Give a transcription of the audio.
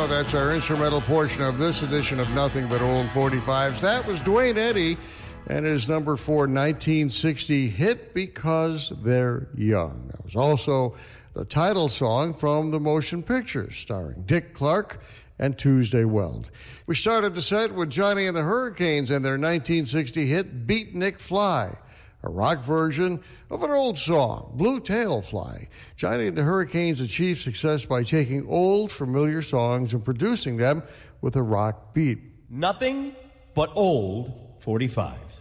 go. That's our instrumental portion of this edition of Nothing But Old 45s. That was Duane Eddy and his number 4 1960 hit, Because They're Young. That was also the title song from the motion picture starring Dick Clark and Tuesday Weld. We started the set with Johnny and the Hurricanes and their 1960 hit, Beatnik Fly, a rock version of an old song, Blue Tail Fly. Johnny and the Hurricanes achieved success by taking old, familiar songs and producing them with a rock beat. Nothing but old 45s.